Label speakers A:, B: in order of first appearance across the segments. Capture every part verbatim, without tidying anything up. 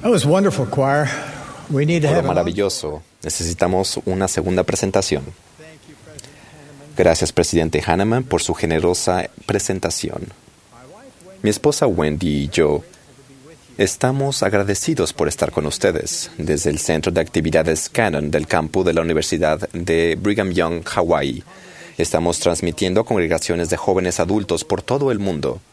A: That was wonderful, choir. We need to
B: Fue
A: have another-
B: maravilloso. Necesitamos una segunda presentación. Gracias, presidente Hanneman, por su generosa presentación. Mi esposa Wendy y yo estamos agradecidos por estar con ustedes desde el Centro de Actividades Cannon del campus de la Universidad de Brigham Young, Hawái. Estamos transmitiendo a congregaciones de jóvenes adultos por todo el mundo.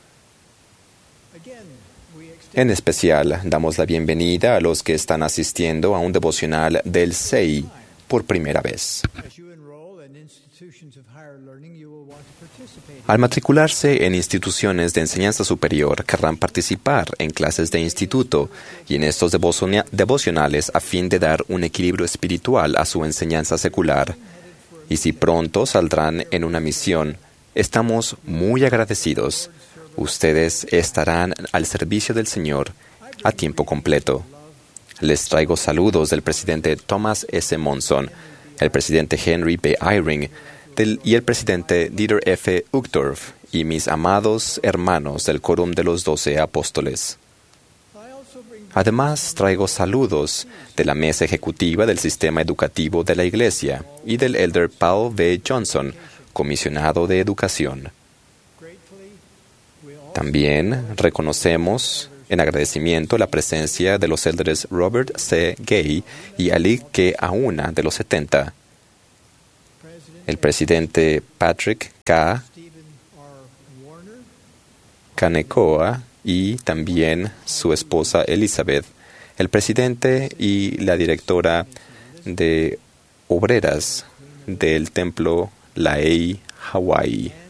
B: En especial, damos la bienvenida a los que están asistiendo a un devocional del C E I por primera vez.
A: As you enroll in institutions of higher learning, you will want to participate.
B: Al matricularse en instituciones de enseñanza superior, querrán participar en clases de instituto y en estos devocionia- devocionales a fin de dar un equilibrio espiritual a su enseñanza secular. Y si pronto saldrán en una misión, estamos muy agradecidos. Ustedes estarán al servicio del Señor a tiempo completo. Les traigo saludos del presidente Thomas S. Monson, el presidente Henry B. Eyring del- y el presidente Dieter F. Uchtdorf y mis amados hermanos del Quórum de los Doce Apóstoles. Además, traigo saludos de la mesa ejecutiva del sistema educativo de la Iglesia y del elder Paul V. Johnson, comisionado de educación. También reconocemos en agradecimiento la presencia de los elders Robert C. Gay y Ali K. Auna de los setenta, el presidente Patrick K. Kanekoa y también su esposa Elizabeth, el presidente y la directora de obreras del templo Laei, Hawái.